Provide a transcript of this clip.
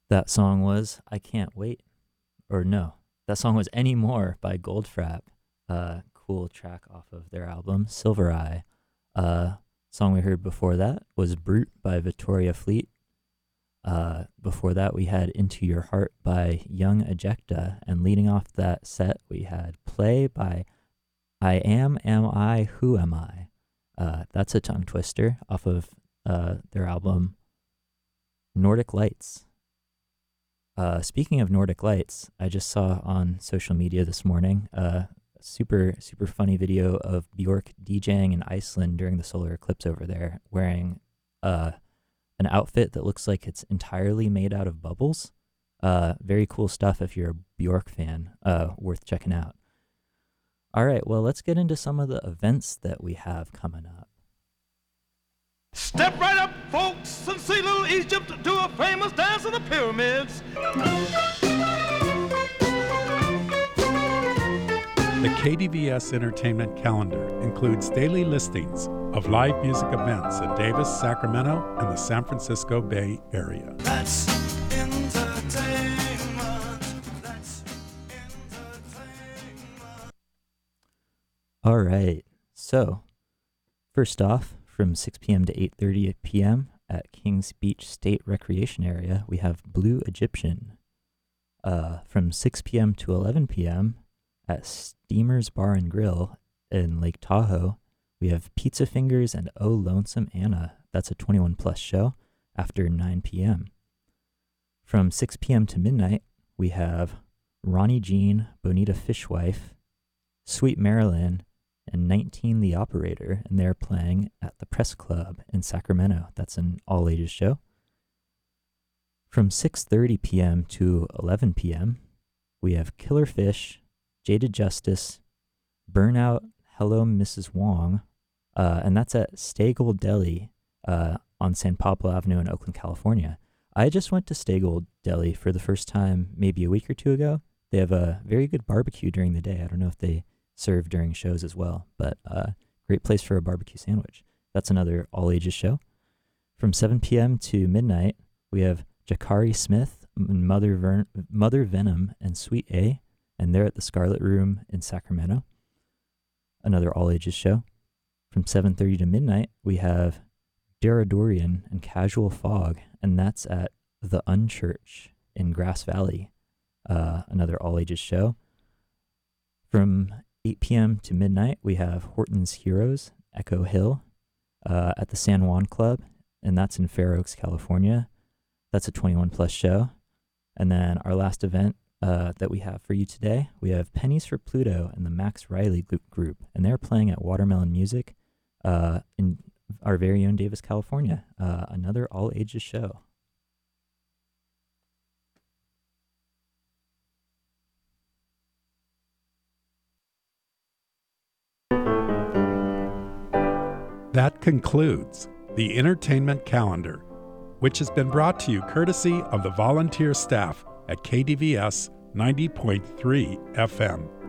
That song was I Can't Wait. Or no, that song was Anymore by Goldfrapp. Cool track off of their album Silver Eye. Song we heard before that was Brute by Victoria Fleet. Before that, we had Into Your Heart by Young Ejecta. And leading off that set, we had Play by I Am I, Who Am I? That's a tongue twister off of their album Nordic Lights. Speaking of Nordic Lights, I just saw on social media this morning a super funny video of Bjork DJing in Iceland during the solar eclipse over there, wearing an outfit that looks like it's entirely made out of bubbles. Very cool stuff if you're a Bjork fan. Worth checking out. All right, well, let's get into some of the events that we have coming up. Step right up, folks, and see little Egypt do a famous dance of the pyramids. The KDVS entertainment calendar includes daily listings of live music events at Davis, Sacramento, and the San Francisco Bay Area. That's entertainment. That's entertainment. All right, so first off, from 6 p.m. to 8:30 p.m. at Kings Beach State Recreation Area, we have Blue Egyptian. From 6 p.m. to 11 p.m. at Steamer's Bar and Grill in Lake Tahoe, we have Pizza Fingers and Oh Lonesome Anna. That's a 21 plus show after 9 p.m. From 6 p.m. to midnight, we have Ronnie Jean, Bonita Fishwife, Sweet Marilyn, and 19 The Operator, and they're playing at the Press Club in Sacramento. That's an all-ages show. From 6:30 p.m. to 11 p.m., we have Killer Fish, Jaded Justice, Burnout, Hello Mrs. Wong, and that's at Stay-Gold Deli on San Pablo Avenue in Oakland, California. I just went to Stay-Gold Deli for the first time maybe a week or two ago. They have a very good barbecue during the day. I don't know if they serve during shows as well, but great place for a barbecue sandwich. That's another all-ages show. From 7 p.m. to midnight, we have Jakari Smith, Mother Venom, and Sweet A, and they're at the Scarlet Room in Sacramento. Another all-ages show. From 7:30 to midnight, we have Daradorian and Casual Fog, and that's at The Unchurch in Grass Valley. Another all-ages show. From 8 p.m. to midnight, we have Horton's Heroes, Echo Hill, at the San Juan Club, and that's in Fair Oaks, California. That's a 21 plus show. And then our last event that we have for you today, we have Pennies for Pluto and the Max Riley Group, and they're playing at Watermelon Music in our very own Davis, California. Another all ages show. That concludes the entertainment calendar, which has been brought to you courtesy of the volunteer staff at KDVS 90.3 FM.